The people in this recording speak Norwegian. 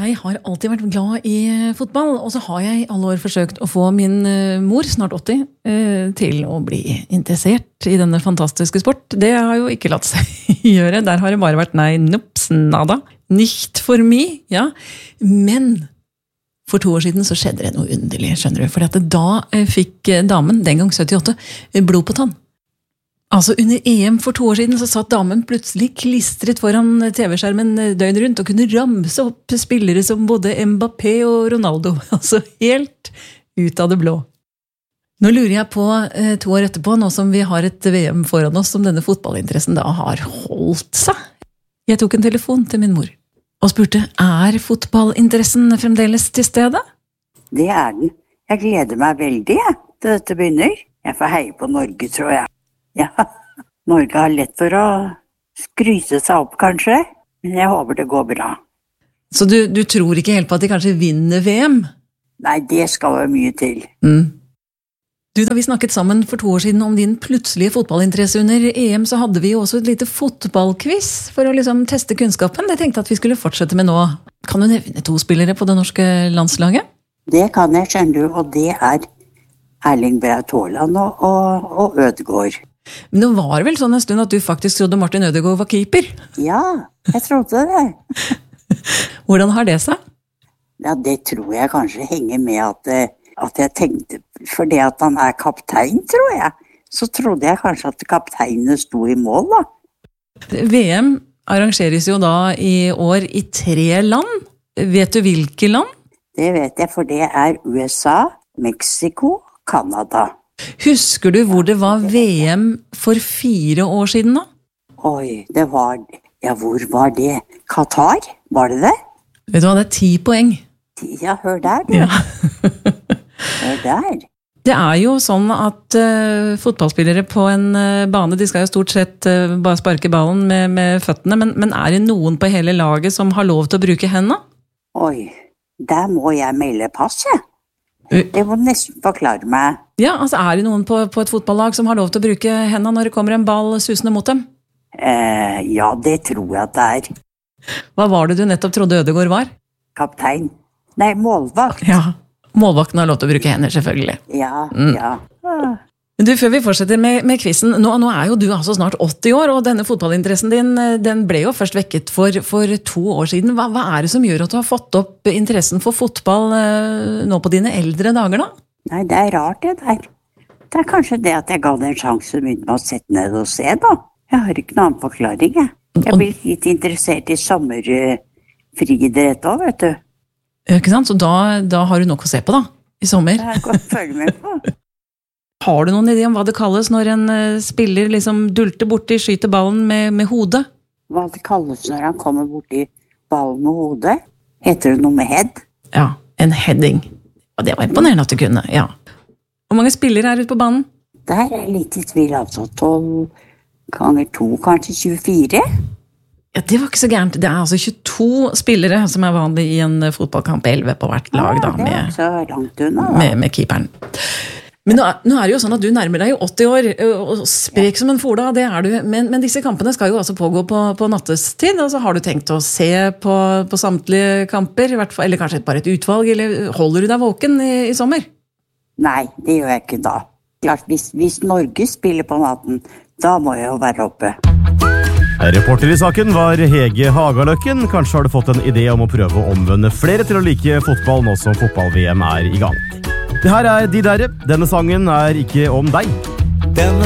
Jeg har alltid vært glad i fotball, og så har jeg i alle år forsøkt å få min mor, snart 80, til å bli interessert i denne fantastiske sport. Det har jo ikke latt seg gjøre. Der har det bare vært nei, nops, nada. Nicht for me, ja. Men for 2 år siden så skjedde det noe underlig, skjønner du. For da fikk damen, den gang 78, blod på tann. Altså under EM for 2 år siden så satt damen plutselig klistret foran TV-skjermen døgn rundt og kunne ramse opp spillere som både Mbappé og Ronaldo. Altså helt ut av det blå. Nå lurer jeg på 2 år etterpå, nå som vi har et VM foran oss, som denne fotballinteressen da har holdt seg. Jeg tok en telefon til min mor og spurte, fotballinteressen fremdeles til stede? Det den. Jeg gleder meg veldig til dette begynner. Jeg får heie på Norge, tror jeg. Ja, Norge har lett for å skryse seg opp, kanskje. Men jeg håper det går bra. Så du tror ikke helt på at de kanskje vinner VM? Nei, det skal være mye til. Da vi snakket sammen for 2 år siden om din plutselige fotballinteresse under EM, så hadde vi jo også et lite fotballquiz for å liksom teste kunnskapen. Jeg tenkte at vi skulle fortsette med nå. Kan du nevne 2 spillere på det norske landslaget? Det kan jeg, skjønner du, og det Erling Braut Haaland og Ødegaard. Men det var vel sånn en stund at du faktisk trodde Martin Ødegaard var keeper? Ja, jeg trodde det. Hvordan har det seg? Ja, det tror jeg kanskje henger med at jeg tenkte, fordi at han kaptein, tror jeg, så trodde jeg kanskje at kapteinene sto i mål, da. VM arrangeres jo da i år i 3 land. Vet du hvilke land? Det vet jeg, for det USA, Mexico, Canada. Husker du hvor det var VM for 4 år siden da? Oi, hvor var det? Qatar, var det det? Vet du hva, det 10 poeng. Ja, hør der, du. Ja. Hør der. Det jo sånn at fotballspillere på en bane, de skal jo stort sett bare sparke ballen med føttene, men det noen på hele laget som har lov til å bruke hendene? Oi, der må jeg melde pass, jeg. Det må nesten forklare meg. Ja, altså det noen på et fotballag som har lov til å bruke hendene når det kommer en ball susende mot dem? Ja, det tror jeg at det Hva var det du nettopp trodde Ødegaard var? Kaptein. Nei, målvakt. Ja, målvakten har lov til å bruke hender, selvfølgelig. Ja, ja. Du, før vi fortsetter med quizen, nå jo du altså snart 80 år, og denne fotballinteressen din, den ble jo først vekket for 2 år siden. Hva det som gjør at du har fått opp interessen for fotball nå på dine eldre dager da? Nei, det rart det der. Det kanskje det at jeg ga det en sjanse og begynte med å sette ned og se da. Jeg har ikke noen annen forklaring, jeg. Jeg blir litt interessert i sommerfriidrett også, vet du. Ikke sant? Så da har du nok å se på da, i sommer. Det jeg kan følge med på. Har du noen idé om hva det kalles når en spiller liksom dulter borti, skyter ballen med hodet? Hva det kalles når han kommer borti ballen med hodet? Heter det noe med head? Ja, en heading. Og det var imponerende at du kunne, ja. Hvor mange spillere ute på banen? Der jeg litt i tvil, altså 12 ganger 2, kanskje 24. Ja, det var ikke så gærent. Det altså 22 spillere som vanlig i en fotballkamp, 11 på hvert lag da, så langt unna, da. Med keeperen. Men nå det jo sånn at du nærmer deg jo 80 år, og sprek som en fola, det du. Men disse kampene skal jo altså pågå på nattestid, og så har du tenkt å se på samtlige kamper, i hvert fall, eller kanskje bare et utvalg, eller holder du deg våken i sommer? Nei, det gjør jeg ikke da. Klart, hvis Norge spiller på natten, da må jeg jo være oppe. Reporter i saken var Hege Hagaløkken. Kanskje har du fått en idé om å prøve å omvende flere til å like fotball nå som fotball-VM i gang. Det her De derre. Denne sangen ikke om deg.